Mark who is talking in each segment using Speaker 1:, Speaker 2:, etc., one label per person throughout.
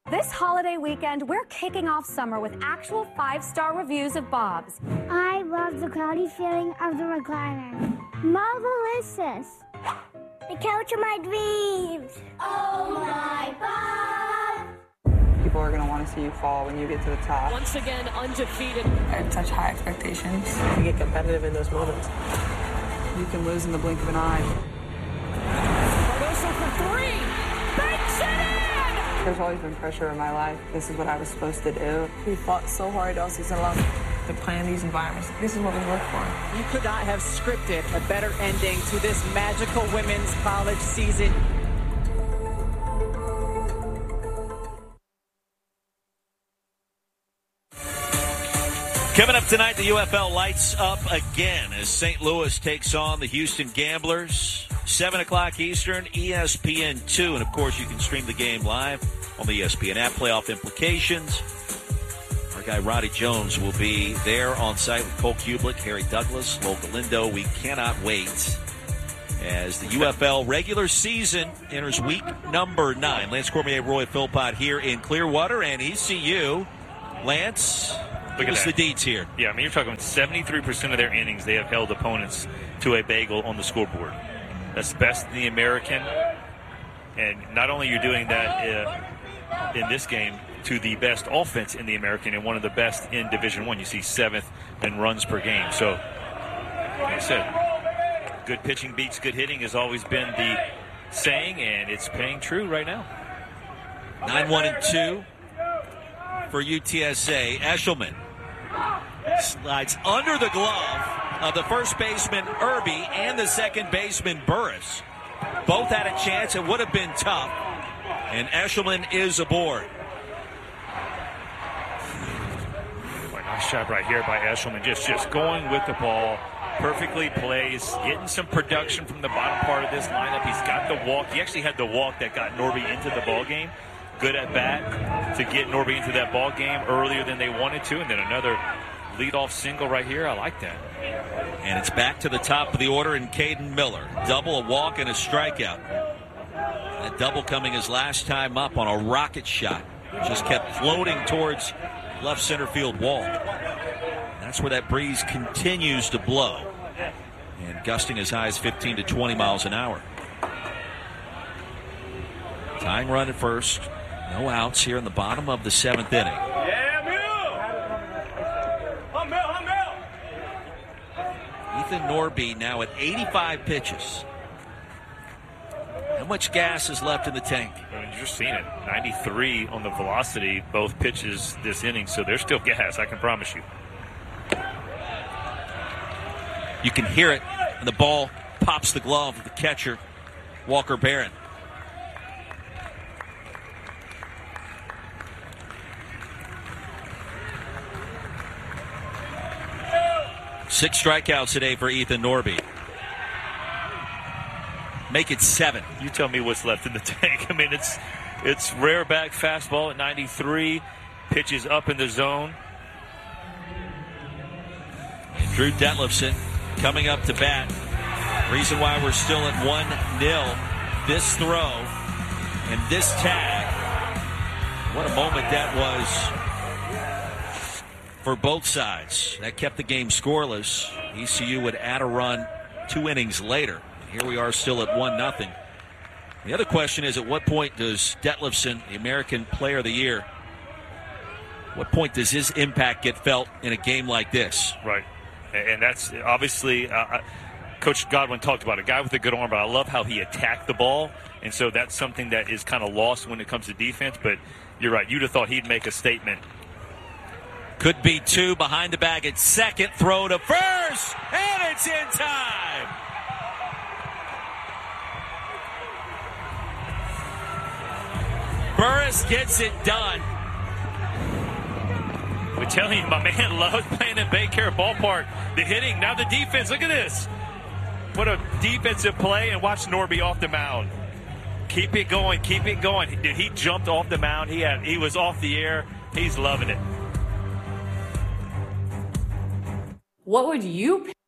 Speaker 1: This holiday weekend, we're kicking off summer with actual 5-star reviews of Bob's.
Speaker 2: I love the cloudy feeling of the recliner. Marvelous. The couch of my dreams. Oh my Bob.
Speaker 3: People are going to want to see you fall when you get to the top.
Speaker 4: Once again, undefeated.
Speaker 3: I have such high expectations.
Speaker 5: You get competitive in those moments.
Speaker 3: You can lose in the blink of an eye.
Speaker 4: Cardoso for 3. Banks it in!
Speaker 3: There's always been pressure in my life. This is what I was supposed to do. We fought so hard all season long to plan these environments. This is what we work for.
Speaker 5: You could not have scripted a better ending to this magical women's college season.
Speaker 6: Coming up tonight, the UFL lights up again as St. Louis takes on the Houston Gamblers. 7 o'clock Eastern, ESPN2. And, of course, you can stream the game live on the ESPN app. Playoff implications. Our guy Roddy Jones will be there on site with Cole Kublik, Harry Douglas, Lowell Galindo. We cannot wait as the UFL regular season enters week number 9. Lance Cormier, Roy Philpott here in Clearwater, and ECU. Lance, give us the deets here.
Speaker 7: Yeah, I mean, you're talking 73% of their innings, they have held opponents to a bagel on the scoreboard. That's the best in the American. And not only are you doing that in this game to the best offense in the American and one of the best in Division I. You see 7th in runs per game. So, like I said, good pitching beats good hitting has always been the saying, and it's paying true right now.
Speaker 6: 9-1-2 for UTSA. Eshelman slides under the glove of the first baseman Irby and the second baseman Burris. Both had a chance. It would have been tough. And Eshelman is aboard.
Speaker 7: Boy, nice shot right here by Eshelman. Just going with the ball. Perfectly placed. Getting some production from the bottom part of this lineup. He's got the walk. He actually had the walk that got Norby into the ball game. Good at bat to get Norby into that ball game earlier than they wanted to. And then another leadoff single right here. I like that.
Speaker 6: And it's back to the top of the order in Caden Miller. Double, a walk, and a strikeout. That double coming his last time up on a rocket shot. Just kept floating towards left center field wall. That's where that breeze continues to blow. And gusting as high as 15 to 20 miles an hour. Tying run at first. No outs here in the bottom of the 7th inning. Ethan Norby now at 85 pitches. How much gas is left in the tank?
Speaker 7: I mean, you're seeing it. 93 on the velocity, both pitches this inning, so there's still gas, I can promise you.
Speaker 6: You can hear it, and the ball pops the glove of the catcher, Walker Barron. Six strikeouts today for Ethan Norby. Make it 7.
Speaker 7: You tell me what's left in the tank. I mean, it's rare back fastball at 93. Pitches up in the zone.
Speaker 6: And Drew Detlefson coming up to bat. Reason why we're still at 1-0. This throw and this tag. What a moment that was for both sides. That kept the game scoreless. ECU would add a run 2 innings later. Here we are still at 1-0. The other question is, at what point does Detlefson, the American Player of the Year, what point does his impact get felt in a game like this?
Speaker 7: Right. And that's obviously, Coach Godwin talked about a guy with a good arm, but I love how he attacked the ball. And so that's something that is kind of lost when it comes to defense. But you're right. You'd have thought he'd make a statement.
Speaker 6: Could be 2 behind the bag at second. Throw to first. And it's in time. Burris gets it done.
Speaker 7: I'm telling you, my man loves playing in Baycare Ballpark. The hitting, now the defense. Look at this. What a defensive play, and watch Norby off the mound. Keep it going, keep it going. He jumped off the mound. He was off the air. He's loving it.
Speaker 8: What would you pay?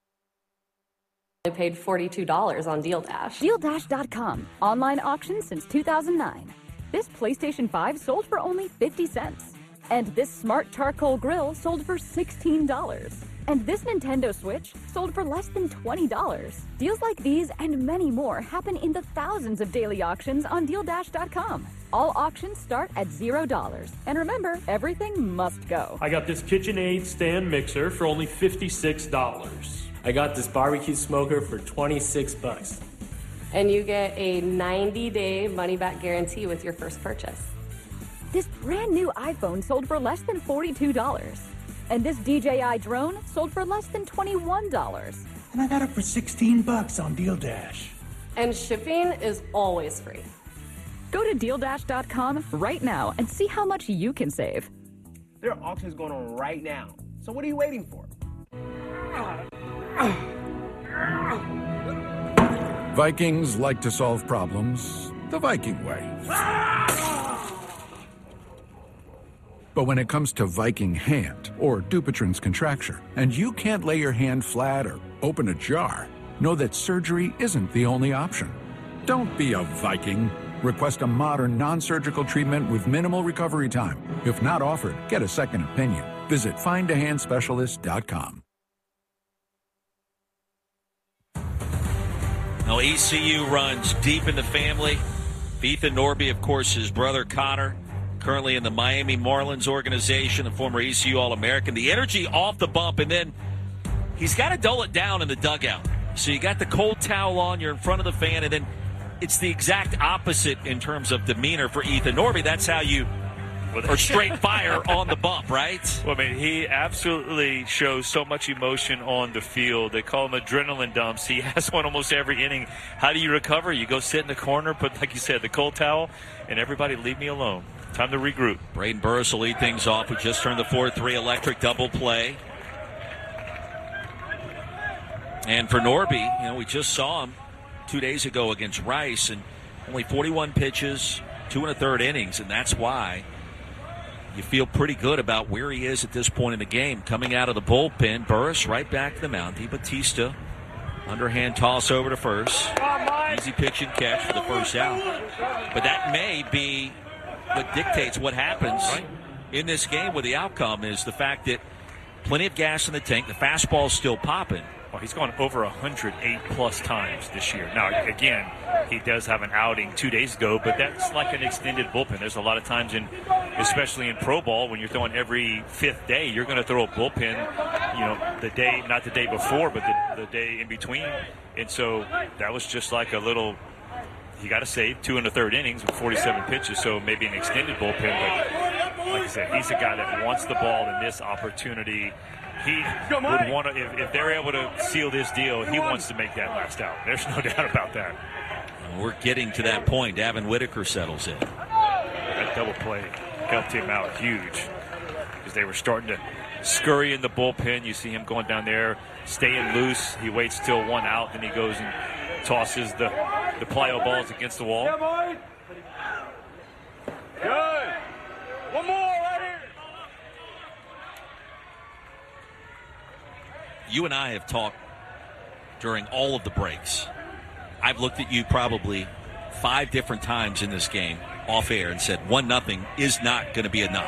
Speaker 8: I paid $42 on Deal Dash.
Speaker 9: DealDash.com. Online auction since 2009. This PlayStation 5 sold for only 50 cents. And this smart charcoal grill sold for $16. And this Nintendo Switch sold for less than $20. Deals like these and many more happen in the thousands of daily auctions on DealDash.com. All auctions start at $0. And remember, everything must go.
Speaker 10: I got this KitchenAid stand mixer for only $56. I got this barbecue smoker for $26.
Speaker 8: And you get a 90-day money-back guarantee with your first purchase.
Speaker 9: This brand new iPhone sold for less than $42. And this DJI drone sold for less than $21.
Speaker 11: And I got it for $16 on Deal Dash.
Speaker 8: And shipping is always free.
Speaker 9: Go to DealDash.com right now and see how much you can save.
Speaker 12: There are auctions going on right now. So what are you waiting for?
Speaker 13: Vikings like to solve problems the Viking way. But when it comes to Viking hand, or Dupuytren's contracture, and you can't lay your hand flat or open a jar, know that surgery isn't the only option. Don't be a Viking. Request a modern, non-surgical treatment with minimal recovery time. If not offered, get a second opinion. Visit findahandspecialist.com.
Speaker 6: Now, ECU runs deep in the family. Ethan Norby, of course, his brother Connor, currently in the Miami Marlins organization, a former ECU All-American. The energy off the bump, and then he's got to dull it down in the dugout. So you got the cold towel on, you're in front of the fan, and then it's the exact opposite in terms of demeanor for Ethan Norby. That's how you or straight fire on the bump, right?
Speaker 7: Well, I mean, he absolutely shows so much emotion on the field. They call him adrenaline dumps. He has one almost every inning. How do you recover? You go sit in the corner, put, like you said, the cold towel, and everybody leave me alone. Time to regroup.
Speaker 6: Braden Burris will lead things off. We just turned the 4-3 electric double play. And for Norby, we just saw him 2 days ago against Rice, and only 41 pitches, 2 1/3 innings, and that's why you feel pretty good about where he is at this point in the game. Coming out of the bullpen, Burris right back to the mound. DiBattista, underhand toss over to first. Easy pitch and catch for the first out. But that may be what dictates what happens in this game with the outcome, is the fact that plenty of gas in the tank. The fastball's still popping.
Speaker 7: Well, he's gone over 108+ times this year. Now, again, he does have an outing 2 days ago, but that's like an extended bullpen. There's a lot of times, especially in pro ball, when you're throwing every fifth day, you're going to throw a bullpen, the day, not the day before, but the day in between. And so that was just like a little, he got to save 2 1/3 innings with 47 pitches, so maybe an extended bullpen. But like I said, he's a guy that wants the ball in this opportunity. He would want to, if they're able to seal this deal, he wants to make that last out. There's no doubt about that.
Speaker 6: And we're getting to that point. Davin Whitaker settles in.
Speaker 7: That double play helped him out huge, because they were starting to scurry in the bullpen. You see him going down there, staying loose. He waits till 1 out, then he goes and tosses the plyo balls against the wall.
Speaker 12: Yeah, boy. Good. One more right here.
Speaker 6: You and I have talked during all of the breaks. I've looked at you probably 5 different times in this game off air and said 1-0 is not going to be enough.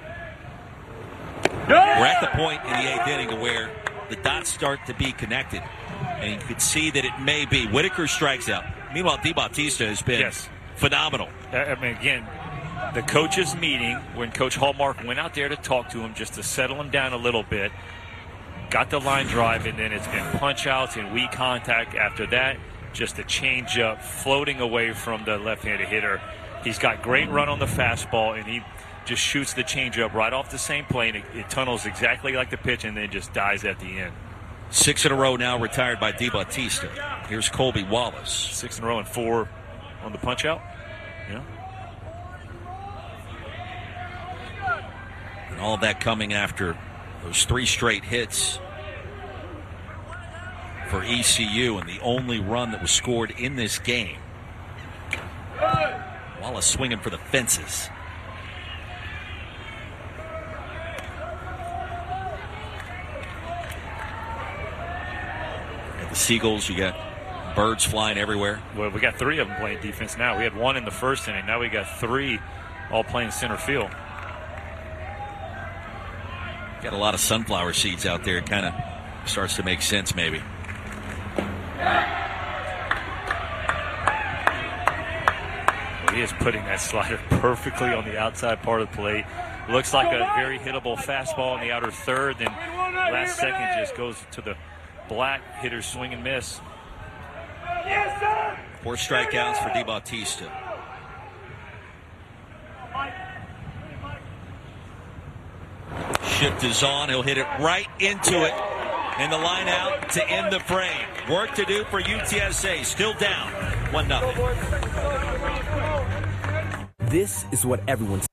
Speaker 6: We're at the point in the 8th inning where the dots start to be connected, and you could see that it may be. Whitaker strikes out. Meanwhile, DiBattista has been phenomenal.
Speaker 7: I mean, again, the coaches' meeting, when Coach Hallmark went out there to talk to him just to settle him down a little bit, got the line drive, and then it's been punch-outs and weak contact after that. Just a change-up, floating away from the left-handed hitter. He's got great run on the fastball, and he just shoots the change-up right off the same plane. It tunnels exactly like the pitch, and then just dies at the end.
Speaker 6: 6 in a row now retired by DiBattista. Here's Colby Wallace.
Speaker 7: 6 in a row and 4 on the punch-out. Yeah.
Speaker 6: And all of that coming after those 3 straight hits for ECU, and the only run that was scored in this game. Wallace swinging for the fences. At the Seagulls, you got birds flying everywhere.
Speaker 7: Well, we got 3 of them playing defense now. We had 1 in the first inning. Now we got 3 all playing center field.
Speaker 6: Got a lot of sunflower seeds out there. It kind of starts to make sense, maybe.
Speaker 7: Well, he is putting that slider perfectly on the outside part of the plate. Looks like a very hittable fastball in the outer third. Then last second just goes to the black hitter's swing and miss.
Speaker 6: 4 strikeouts for DeBautista. Shift is on. He'll hit it right into it. And the line out to end the frame. Work to do for UTSA. Still down 1-0.
Speaker 14: This is what everyone's.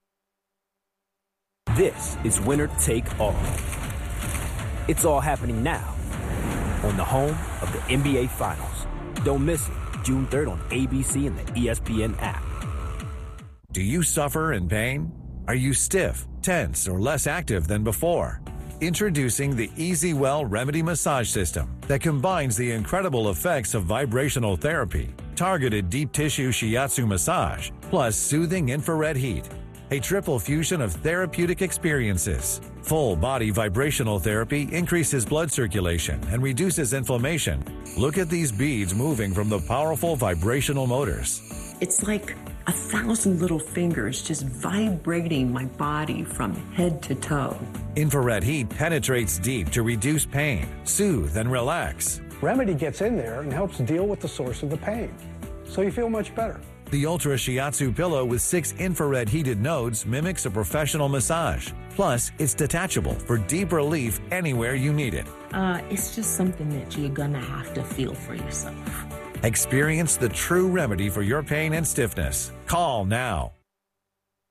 Speaker 14: This is winner take all. It's all happening now on the home of the NBA Finals. Don't miss it. June 3rd on ABC and the ESPN app.
Speaker 15: Do you suffer in pain? Are you stiff, tense, or less active than before? Introducing the EasyWell Remedy Massage System that combines the incredible effects of vibrational therapy, targeted deep tissue shiatsu massage, plus soothing infrared heat. A triple fusion of therapeutic experiences. Full body vibrational therapy increases blood circulation and reduces inflammation. Look at these beads moving from the powerful vibrational motors.
Speaker 16: It's like 1,000 little fingers just vibrating my body from head to toe.
Speaker 15: Infrared heat penetrates deep to reduce pain, soothe, and relax.
Speaker 17: Remedy gets in there and helps deal with the source of the pain, so you feel much better.
Speaker 15: The Ultra Shiatsu pillow with 6 infrared heated nodes mimics a professional massage. Plus, it's detachable for deep relief anywhere you need it.
Speaker 16: It's just something that you're gonna have to feel for yourself.
Speaker 15: Experience the true remedy for your pain and stiffness. Call now.